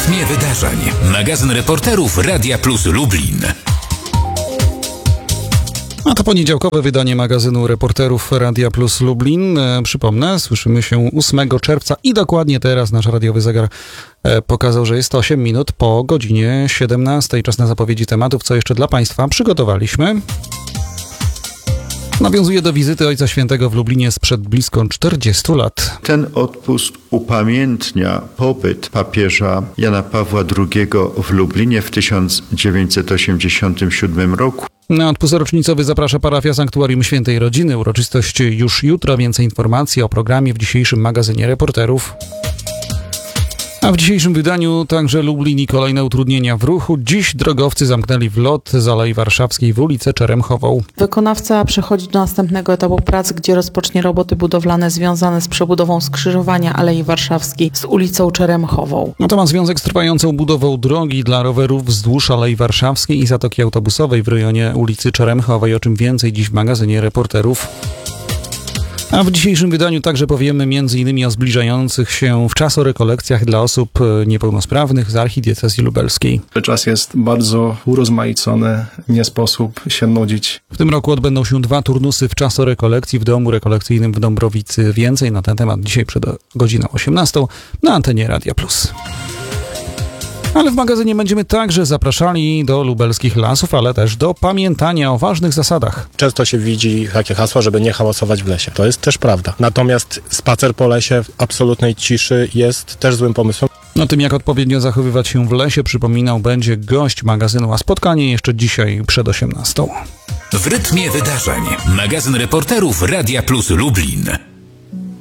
rytmie wydarzeń. Magazyn reporterów Radia Plus Lublin. A to poniedziałkowe wydanie magazynu reporterów Radia Plus Lublin. Przypomnę, słyszymy się 8 czerwca i dokładnie teraz nasz radiowy zegar pokazał, że jest 8 minut po godzinie 17. Czas na zapowiedzi tematów, co jeszcze dla Państwa przygotowaliśmy. Nawiązuje do wizyty Ojca Świętego w Lublinie sprzed blisko 40 lat. Ten odpust upamiętnia pobyt papieża Jana Pawła II w Lublinie w 1987 roku. Na odpust rocznicowy zaprasza parafia Sanktuarium Świętej Rodziny. Uroczystość już jutro. Więcej informacji o programie w dzisiejszym magazynie reporterów. A w dzisiejszym wydaniu także Lublin i kolejne utrudnienia w ruchu. Dziś drogowcy zamknęli wlot z Alei Warszawskiej w ulicę Czeremchową. Wykonawca przechodzi do następnego etapu prac, gdzie rozpocznie roboty budowlane związane z przebudową skrzyżowania Alei Warszawskiej z ulicą Czeremchową. To ma związek z trwającą budową drogi dla rowerów wzdłuż Alei Warszawskiej i Zatoki Autobusowej w rejonie ulicy Czeremchowej. O czym więcej dziś w magazynie reporterów. A w dzisiejszym wydaniu także powiemy m.in. o zbliżających się w czasorekolekcjach dla osób niepełnosprawnych z archidiecezji lubelskiej. Czas jest bardzo urozmaicony, nie sposób się nudzić. W tym roku odbędą się 2 turnusy w czasorekolekcji w domu rekolekcyjnym w Dąbrowicy. Więcej na ten temat dzisiaj przed godziną 18 na antenie Radia Plus. Ale w magazynie będziemy także zapraszali do lubelskich lasów, ale też do pamiętania o ważnych zasadach. Często się widzi takie hasło, żeby nie hałasować w lesie. To jest też prawda. Natomiast spacer po lesie w absolutnej ciszy jest też złym pomysłem. O tym, jak odpowiednio zachowywać się w lesie, przypominał będzie gość magazynu, a spotkanie jeszcze dzisiaj przed 18. W rytmie wydarzeń. Magazyn reporterów Radia Plus Lublin.